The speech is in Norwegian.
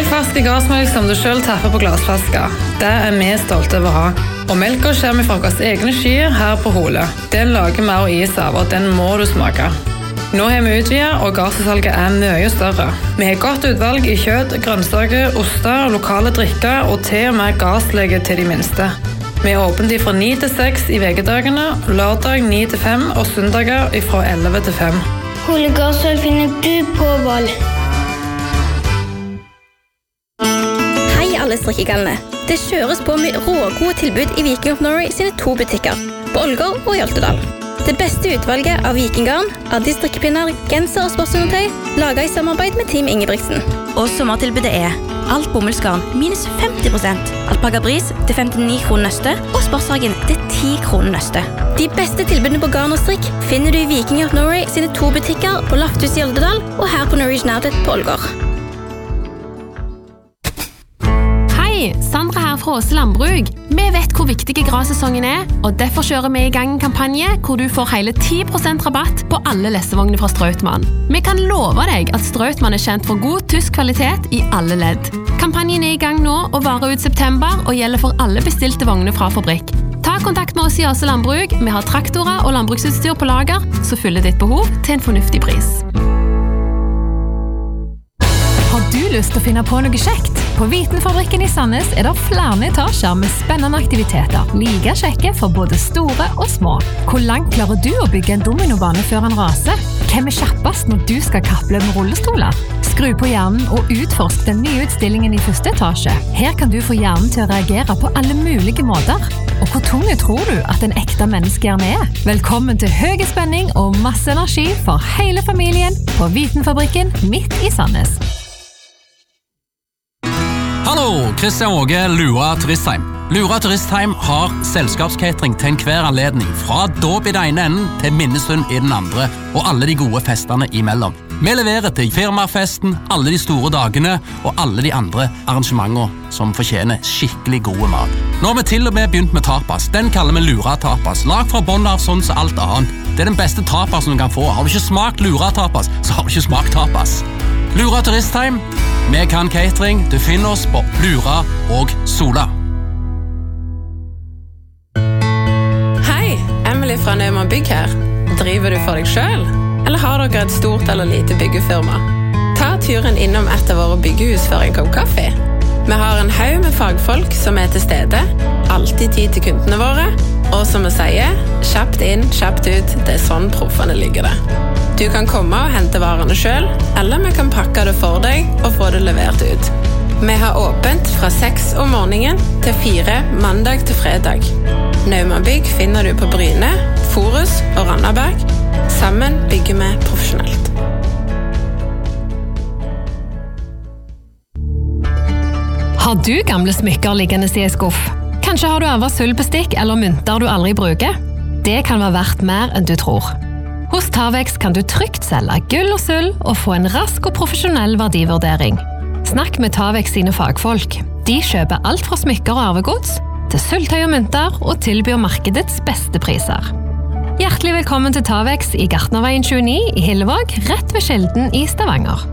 Ferske gassmelk som du selv tapper på glassflasker. Det vi stolte over å ha. Og melka kommer fra våre egne skyer her på Hole. Den lager vi og is av, og den må du smake. Nå har vi utvidet, og gassalget mye større. Vi har godt utvalg i kjøtt, grønnsaker, oster, lokale drikker og til og med gasslege til de minste. Vi åpner fra 9 til 6 i vekedagene, lørdag 9 til 5 og søndager fra 11 til 5. Hole gassalg finner du på Val. Hei alle strikkegalene. Det kjøres på med rågode tilbud i Viking of Norway sine 2 butikker, på Ålgård og i Oltedal. Det beste utvalget av vikinggarn, Addi strikkepinner, genser og sportsundertøy, laget i samarbeid med Team Ingebrigtsen. Og sommertilbudet alt bomullsgarn minus 50%, alpaga bris til 59 kroner nøste, og sportshagen til 10 kroner nøste. De beste tilbudene på garn og strikk finner du i Viking of Norway sine 2 butikker på Lafthus i Oltedal og her på Norwegian Outlet på Ålgård. Sandra her fra Åse Landbruk. Vi vet hvor viktig grassesongen og derfor kjører vi i gang en kampanje hvor du får hele 10% rabatt på alle lessevogner fra Strautmann. Vi kan love deg at Strautmann kjent for god tysk kvalitet i alle ledd. Kampanjen i gang nå og varer ut september og gjelder for alle bestilte vogner fra fabrikk. Ta kontakt med oss i Åse Landbruk. Vi har traktorer og landbruksutstyr på lager, så fyller ditt behov til en fornuftig pris. Har du lyst til å finne på noe kjekt? På Vitenfabrikken i Sandnes det flere etasjer med spennende aktiviteter, like kjekke for både store og små. Hvor langt klarer du å bygge en dominobane før en raser? Hvem kjappest når du skal kapple med rullestoler? Skru på hjernen og utforsk den nye utstillingen i første etasje. Her kan du få hjernen til å reagere på alle mulige måter. Og hvor tunge tror du at en ekte menneskehjerne Velkommen til høy spenning og masse energi for hele familien på Vitenfabrikken midt i Sandnes. Hallo, Kristian Åge, Lura Turistheim. Lura Turistheim har selskapskatering til enhver anledning, fra dåp i den ene enden til Minnesund i den andre, og alle de gode festene imellom. Vi leverer til firmafesten, alle de store dagene og alle de andre arrangementene som fortjener skikkelig gode mat. Nå har vi til og med begynt med tapas. Den kaller vi Lura Tapas, lag fra bånd av sånn som alt annet. Det den beste tapasen du kan få. Har du ikke smakt Lura Tapas, så har du ikke smakt tapas. Lura Turistheim, vi kan catering. Du finner oss på Lura og Sola. Hei, Emily fra Neumann Bygg her. Driver du for deg selv? Eller har dere et stort eller lite byggefirma? Ta turen innom et av våre byggehus for en kopp kaffe. Vi har en haug med fagfolk som til stede, alltid tid til kundene våre, og som vi sier, kjapt inn, kjapt ut, det sånn proffene ligger det. Du kan komme og hente varene selv, eller vi kan pakke det for deg og få det levert ut. Vi har åpent fra 6 om morgenen til 4 mandag til fredag. Neumann Bygg finner du på Bryne, Forus og Randaberg. Sammen bygger vi profesjonelt. Har du gamle smykker liggende i en skuff? Kanskje har du arvet sølvbestikk eller mynter du aldri bruker? Det kan være verdt mer enn du tror. Hos Tavex kan du trygt selge gull og sølv og få en rask og profesjonell verdivurdering. Snakk med Tavex sine fagfolk. De kjøper alt fra smykker og arvegods til sølvtøy og mynter og tilbyr markedets beste priser. Hjertelig velkommen til Tavex i Gartnerveien 29 i Hillevåg, rett ved Skjelden i Stavanger.